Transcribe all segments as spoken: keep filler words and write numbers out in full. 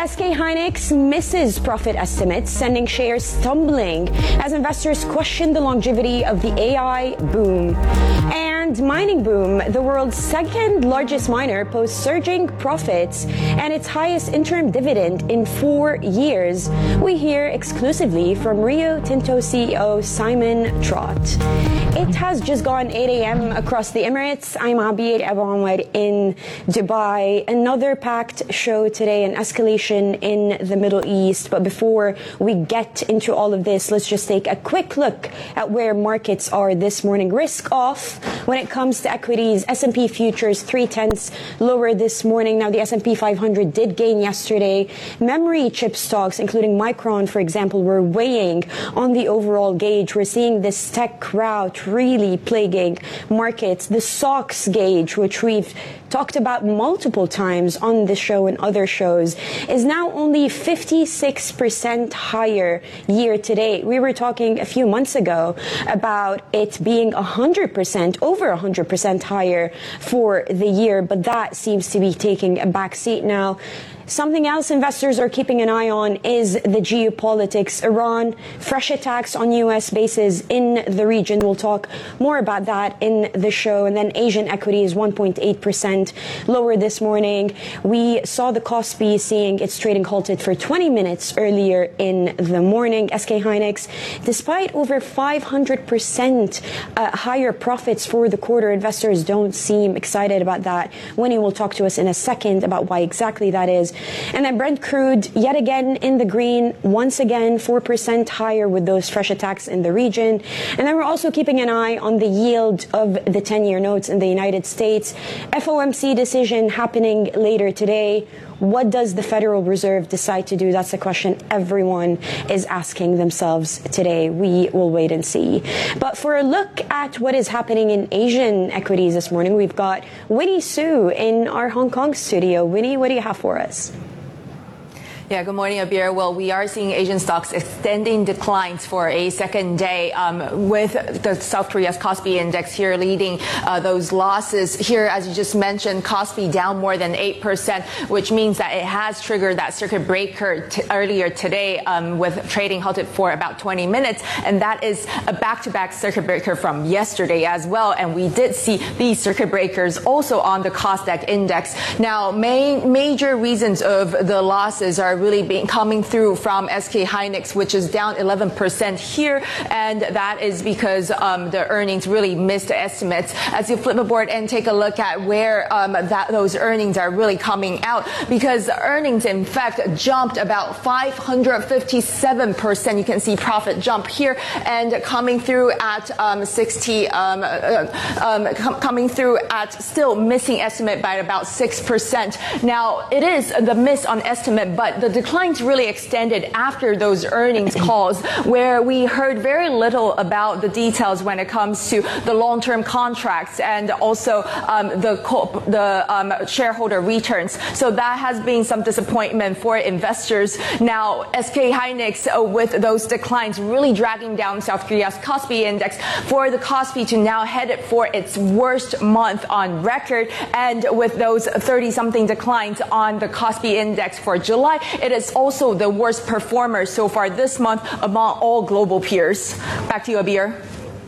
S K Hynix misses profit estimates, sending shares tumbling as investors question the longevity of the A I boom. And mining boom, the world's second largest miner, posts surging profits and its highest interim dividend in four years. We hear exclusively from Rio Tinto C E O Simon Trott. It has just gone eight a.m. across the Emirates. I'm Abir Abu Omar in Dubai. Another packed show today, an escalation in the Middle East. But before we get into all of this, let's just take a quick look at where markets are this morning. Risk off when it comes to equities. S and P futures three tenths lower this morning. Now the S and P five hundred did gain yesterday. Memory chip stocks, including Micron, for example, were weighing on the overall gauge. We're seeing this tech rout really plaguing markets. The S O X gauge, which we've talked about multiple times on this show and other shows, is now only fifty-six percent higher year to date. We were talking a few months ago about it being one hundred percent, over one hundred percent higher for the year, but that seems to be taking a back seat now. Something else investors are keeping an eye on is the geopolitics. Iran, fresh attacks on U S bases in the region. We'll talk more about that in the show. And then Asian equities one point eight percent lower this morning. We saw the Kospi seeing its trading halted for twenty minutes earlier in the morning. S K Hynix, despite over five hundred percent uh, higher profits for the quarter, investors don't seem excited about that. Winnie will talk to us in a second about why exactly that is. And then Brent crude, yet again in the green, once again four percent higher with those fresh attacks in the region. And then we're also keeping an eye on the yield of the ten-year notes in the United States. F O M C decision happening later today. What does the Federal Reserve decide to do? That's the question everyone is asking themselves today. We will wait and see. But for a look at what is happening in Asian equities this morning, we've got Winnie Su in our Hong Kong studio. Winnie, what do you have for us? Yeah, good morning, Abir. Well, we are seeing Asian stocks extending declines for a second day, um, with the South Korea's Kospi index here leading uh, those losses. Here, as you just mentioned, Kospi down more than eight percent, which means that it has triggered that circuit breaker t- earlier today, um, with trading halted for about twenty minutes. And that is a back-to-back circuit breaker from yesterday as well. And we did see these circuit breakers also on the Kosdaq index. Now, main, major reasons of the losses are really being coming through from S K Hynix, which is down eleven percent here, and that is because um, the earnings really missed estimates. As you flip the board and take a look at where um, that those earnings are really coming out, because the earnings in fact jumped about five hundred fifty-seven percent. You can see profit jump here, and coming through at um, sixty, um, uh, um, com- coming through at still missing estimate by about six percent. Now it is the miss on estimate, but the The declines really extended after those earnings calls, where we heard very little about the details when it comes to the long-term contracts and also um, the co- the um, shareholder returns. So that has been some disappointment for investors. Now, S K Hynix, uh, with those declines really dragging down South Korea's Kospi index, for the Kospi to now headed for its worst month on record, and with those thirty-something declines on the Kospi index for July, it is also the worst performer so far this month among all global peers. Back to you, Abir.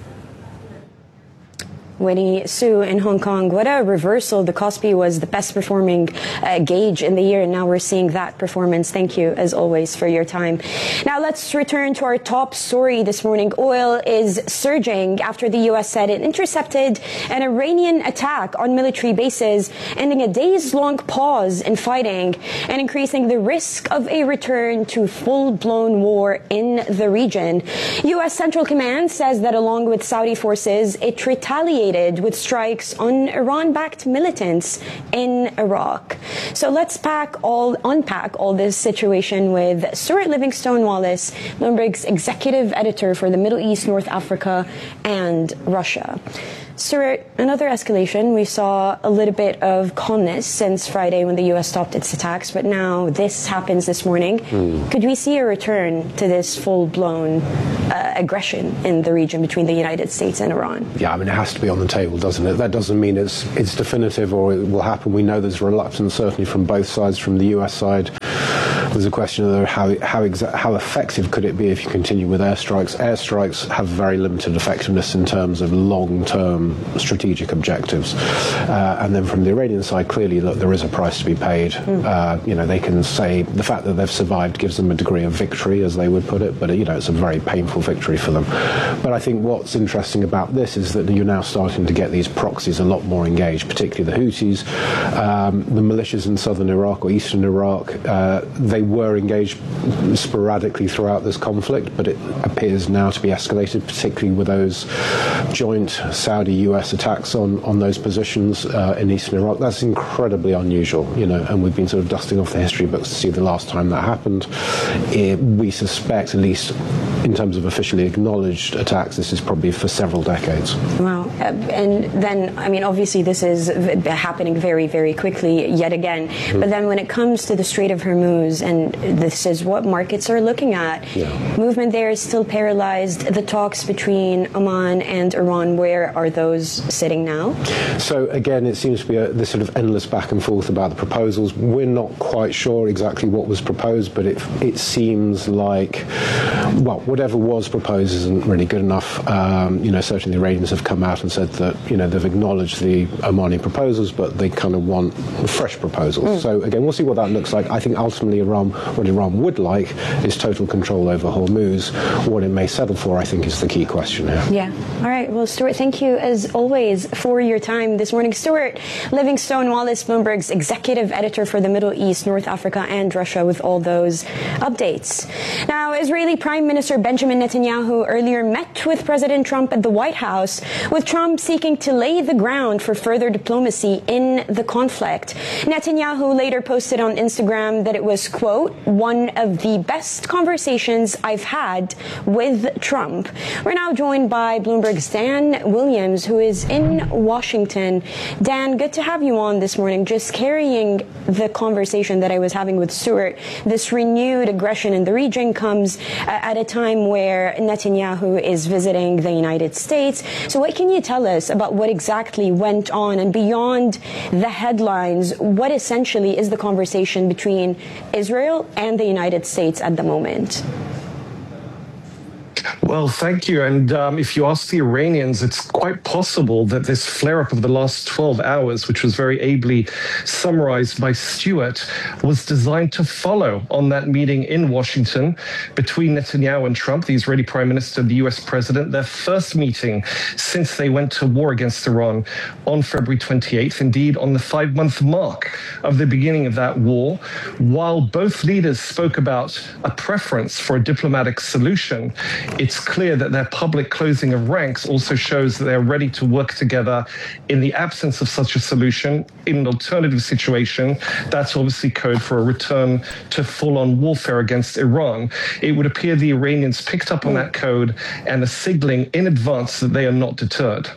Winnie Su in Hong Kong. What a reversal. The Kospi was the best performing uh, gauge in the year, and now we're seeing that performance. Thank you, as always, for your time. Now let's return to our top story this morning. Oil is surging after the U S said it intercepted an Iranian attack on military bases, ending a days-long pause in fighting and increasing the risk of a return to full-blown war in the region. U S Central Command says that along with Saudi forces, it retaliated with strikes on Iran-backed militants in Iraq. So let's pack all, unpack all this situation with Stuart Livingstone-Wallace, Bloomberg's executive editor for the Middle East, North Africa, and Russia. Stuart, another escalation. We saw a little bit of calmness since Friday when the U S stopped its attacks, but now this happens this morning. Mm. Could we see a return to this full-blown uh, aggression in the region between the United States and Iran? Yeah, I mean, it has to be on the table, doesn't it? That doesn't mean it's it's definitive or it will happen. We know there's reluctance, certainly from both sides, from the U S side. there's a question of how how exa- how effective could it be if you continue with airstrikes. Airstrikes have very limited effectiveness in terms of long-term strategic objectives. Uh, and then from the Iranian side, clearly, look, there is a price to be paid. Mm. Uh, you know, they can say the fact that they've survived gives them a degree of victory, as they would put it, but, you know, it's a very painful victory for them. But I think what's interesting about this is that you're now starting to get these proxies a lot more engaged, particularly the Houthis, um, the militias in southern Iraq or eastern Iraq. Uh, they were engaged sporadically throughout this conflict, but it appears now to be escalated, particularly with those joint Saudi-U S attacks on, on those positions uh, in eastern Iraq. That's incredibly unusual, you know, and we've been sort of dusting off the history books to see the last time that happened. It, we suspect, at least in terms of officially acknowledged attacks, this is probably for several decades. Wow. Uh, and then, I mean, obviously this is v- happening very, very quickly yet again. Mm. But then when it comes to the Strait of Hormuz, and this is what markets are looking at, yeah. movement there is still paralyzed. The talks between Oman and Iran, where are those sitting now? So again, it seems to be a, this sort of endless back and forth about the proposals. We're not quite sure exactly what was proposed, but it it seems like, well, whatever was proposed isn't really good enough. Um, you know, certainly the Iranians have come out and said that, you know, they've acknowledged the Omani proposals, but they kind of want fresh proposals. Mm. So again, we'll see what that looks like. I think ultimately Iran, what Iran would like is total control over Hormuz. What it may settle for, I think, is the key question here. Yeah. All right. Well, Stuart, thank you as always for your time this morning. Stuart Livingstone Wallace, Bloomberg's executive editor for the Middle East, North Africa, and Russia, with all those updates. Now, Israeli Prime Minister Benjamin Netanyahu earlier met with President Trump at the White House, with Trump seeking to lay the ground for further diplomacy in the conflict. Netanyahu later posted on Instagram that it was, quote, one of the best conversations I've had with Trump. We're now joined by Bloomberg's Dan Williams, who is in Washington. Dan, good to have you on this morning. Just carrying the conversation that I was having with Stuart, this renewed aggression in the region comes at a time where Netanyahu is visiting the United States. So what can you tell us about what exactly went on, and beyond the headlines, what essentially is the conversation between Israel and the United States at the moment? Well, thank you. And um, if you ask the Iranians, it's quite possible that this flare-up of the last twelve hours, which was very ably summarized by Stuart, was designed to follow on that meeting in Washington between Netanyahu and Trump, the Israeli Prime Minister and the U S President, their first meeting since they went to war against Iran on February twenty-eighth, indeed on the five-month mark of the beginning of that war. While both leaders spoke about a preference for a diplomatic solution, it's clear that their public closing of ranks also shows that they're ready to work together in the absence of such a solution in an alternative situation. That's obviously code for a return to full-on warfare against Iran. It would appear the Iranians picked up on that code and are signaling in advance that they are not deterred.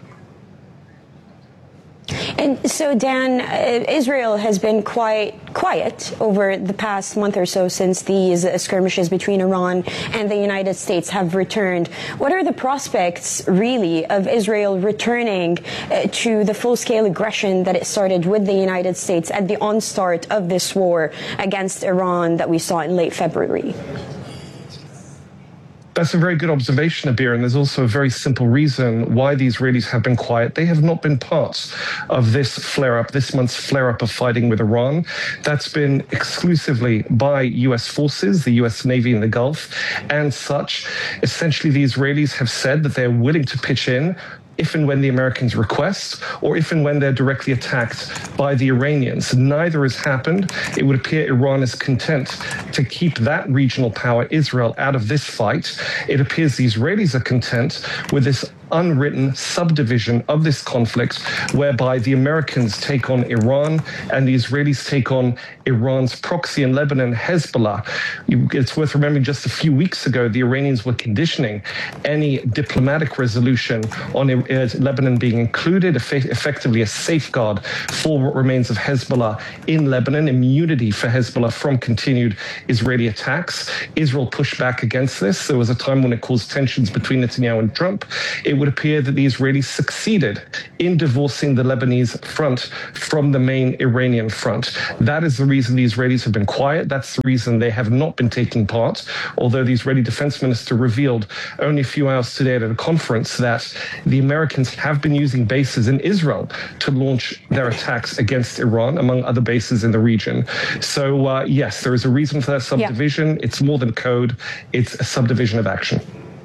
And so, Dan, uh, Israel has been quite quiet over the past month or so since these uh, skirmishes between Iran and the United States have returned. What are the prospects, really, of Israel returning uh, to the full-scale aggression that it started with the United States at the onstart of this war against Iran that we saw in late February? That's a very good observation, Abir, and there's also a very simple reason why the Israelis have been quiet. They have not been part of this flare-up, this month's flare-up of fighting with Iran. That's been exclusively by U S forces, the U S Navy in the Gulf, and such. Essentially, the Israelis have said that they're willing to pitch in if and when the Americans request, or if and when they're directly attacked by the Iranians. Neither has happened. It would appear Iran is content to keep that regional power, Israel, out of this fight. It appears the Israelis are content with this unwritten subdivision of this conflict, whereby the Americans take on Iran and the Israelis take on Iran's proxy in Lebanon, Hezbollah. It's worth remembering just a few weeks ago, the Iranians were conditioning any diplomatic resolution on uh, Lebanon being included, eff- effectively a safeguard for what remains of Hezbollah in Lebanon, immunity for Hezbollah from continued Israeli attacks. Israel pushed back against this. There was a time when it caused tensions between Netanyahu and Trump. It would appear that the Israelis succeeded in divorcing the Lebanese front from the main Iranian front. That is the reason the Israelis have been quiet. That's the reason they have not been taking part, although the Israeli defense minister revealed only a few hours today at a conference that the Americans have been using bases in Israel to launch their attacks against Iran, among other bases in the region. So, uh, yes, there is a reason for that subdivision. Yeah. It's more than code. It's a subdivision of action.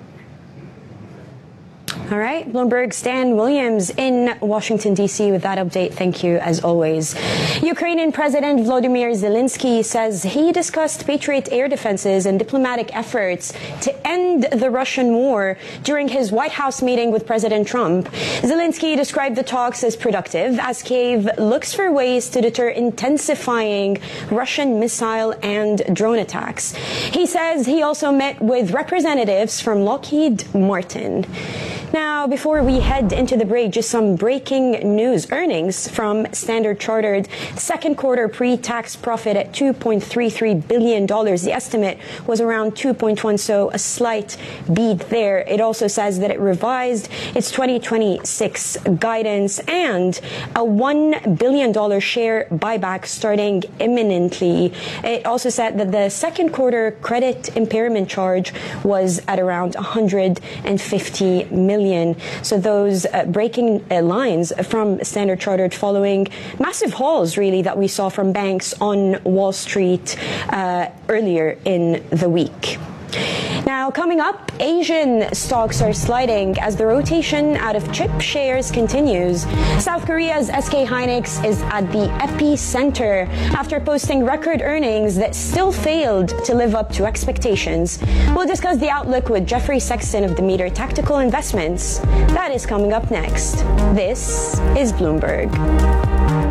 All right, Bloomberg's Stan Williams in Washington, D C with that update. Thank you, as always. Ukrainian President Volodymyr Zelensky says he discussed Patriot air defenses and diplomatic efforts to end the Russian war during his White House meeting with President Trump. Zelensky described the talks as productive as Kyiv looks for ways to deter intensifying Russian missile and drone attacks. He says he also met with representatives from Lockheed Martin. Now, before we head into the break, just some breaking news. Earnings from Standard Chartered, second quarter pre-tax profit at two point three three billion dollars. The estimate was around two point one, so a slight beat there. It also says that it revised its twenty twenty-six guidance and a one billion dollars share buyback starting imminently. It also said that the second quarter credit impairment charge was at around one hundred fifty million. So those uh, breaking uh, lines from Standard Chartered following massive hauls, really, that we saw from banks on Wall Street uh, earlier in the week. Now, coming up, Asian stocks are sliding as the rotation out of chip shares continues. South Korea's S K Hynix is at the epicenter after posting record earnings that still failed to live up to expectations. We'll discuss the outlook with Jeffrey Sexton of Demeter Tactical Investments. That is coming up next. This is Bloomberg.